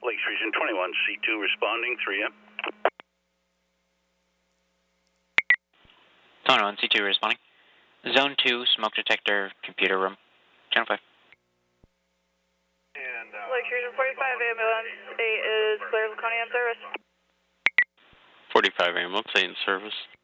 Lakes Region 21, C2 responding, 3M. 21, C2 responding. Zone 2, smoke detector, computer room, channel 5. Lakes Region 45, ambulance 8 is clear, Laconia in service. 45 ambulance 8 in service.